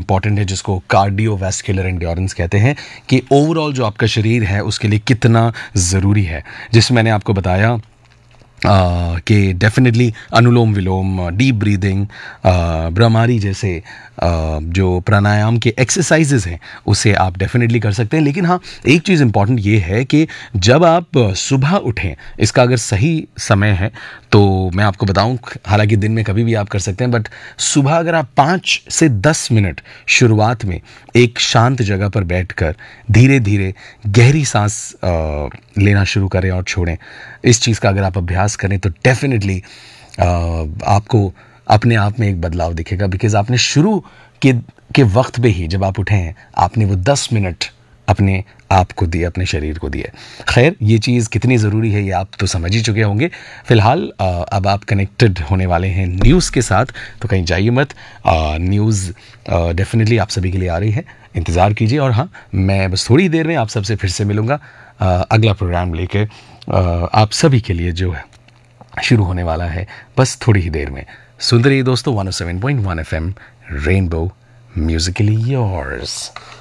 Important है, जिसको cardiovascular endurance कहते हैं, कि ओवरऑल जो आपका शरीर है उसके लिए कितना ज़रूरी है। जिसमें मैंने आपको बताया कि डेफिनेटली अनुलोम विलोम, डीप ब्रीदिंग, ब्रह्मारी जैसे जो प्राणायाम के एक्सरसाइजेज हैं उसे आप डेफिनेटली कर सकते हैं। लेकिन हाँ, एक चीज़ इंपॉर्टेंट ये है कि जब आप सुबह उठें, इसका अगर सही समय है तो मैं आपको बताऊं, हालांकि दिन में कभी भी आप कर सकते हैं, बट सुबह अगर आप 5 से 10 मिनट शुरुआत में एक शांत जगह पर बैठकर धीरे धीरे गहरी सांस लेना शुरू करें और छोड़ें, इस चीज़ का अगर आप अभ्यास करें तो डेफिनेटली आपको अपने आप में एक बदलाव दिखेगा। बिकॉज आपने शुरू के वक्त पे ही जब आप उठे हैं, आपने वो 10 मिनट अपने आप को दिए, अपने शरीर को दिए। खैर, ये चीज़ कितनी ज़रूरी है ये आप तो समझ ही चुके होंगे। फ़िलहाल अब आप कनेक्टेड होने वाले हैं न्यूज़ के साथ, तो कहीं जाइए मत। न्यूज़ डेफिनेटली आप सभी के लिए आ रही है, इंतज़ार कीजिए। और हाँ, मैं बस थोड़ी देर में आप सबसे फिर से मिलूँगा अगला प्रोग्राम लेके, आप सभी के लिए जो है शुरू होने वाला है बस थोड़ी ही देर में। सुनते रहिए दोस्तों 107.1 FM रेनबो, म्यूजिकली योर्स।